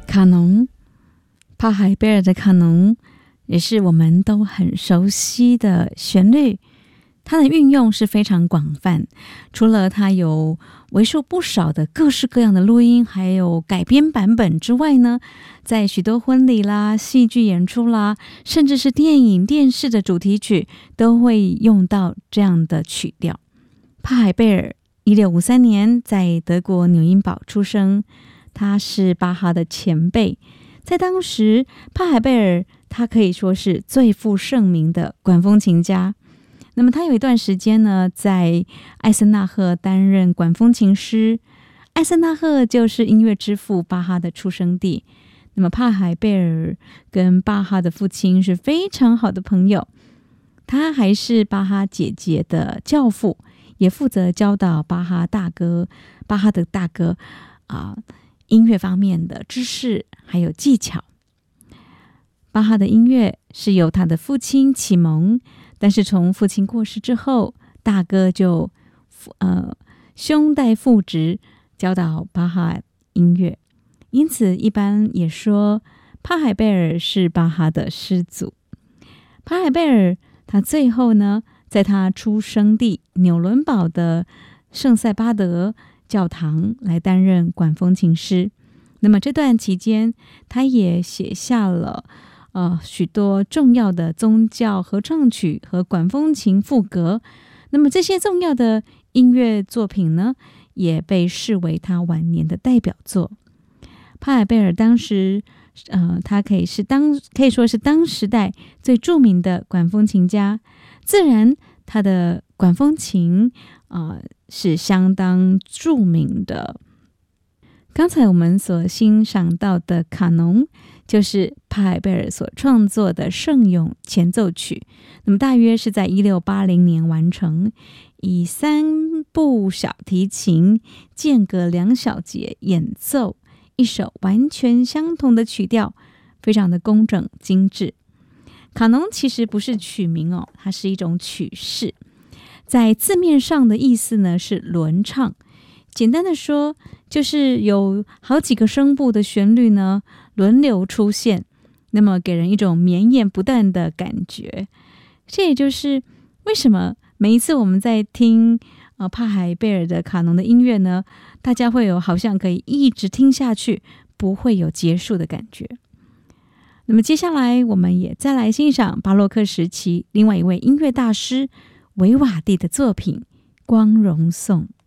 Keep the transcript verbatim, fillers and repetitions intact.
卡农，帕海贝尔的卡农也是我们都很熟悉的旋律，它的运用是非常广泛，除了它有为数不少的各式各样的录音还有改编版本之外呢，在许多婚礼啦、戏剧演出啦，甚至是电影电视的主题曲都会用到这样的曲调。帕海贝尔一六五三年在德国纽因堡出生，他是巴哈的前辈，在当时帕海贝尔他可以说是最负盛名的管风琴家。那么他有一段时间呢，在艾森纳赫担任管风琴师。艾森纳赫就是音乐之父巴哈的出生地。那么帕海贝尔跟巴哈的父亲是非常好的朋友，他还是巴哈姐姐的教父，也负责教导巴哈大哥巴哈的大哥啊、呃、音乐方面的知识还有技巧。巴哈的音乐是由他的父亲启蒙，但是从父亲过世之后，大哥就呃兄代父职教导巴哈音乐，因此一般也说帕海贝尔是巴哈的师祖。帕海贝尔他最后呢，在他出生地纽伦堡的圣塞巴德教堂来担任管风琴师。那么这段期间，他也写下了呃许多重要的宗教合唱曲和管风琴赋格。那么这些重要的音乐作品呢，也被视为他晚年的代表作。帕海贝尔当时呃，他可以是当可以说是当时代最著名的管风琴家，自然他的管风琴呃是相当著名的。刚才我们所欣赏到的卡农，就是帕海贝尔所创作的圣咏前奏曲，那么大约是在一六八零年完成，以三部小提琴间隔两小节演奏一首完全相同的曲调，非常的工整精致。卡农其实不是曲名哦，它是一种曲式，在字面上的意思呢是轮唱，简单的说就是有好几个声部的旋律呢轮流出现，那么给人一种绵延不断的感觉。这也就是为什么每一次我们在听呃帕海贝尔的卡农的音乐呢，大家会有好像可以一直听下去，不会有结束的感觉。那么接下来我们也再来欣赏巴洛克时期另外一位音乐大师维瓦蒂的作品《光荣颂》。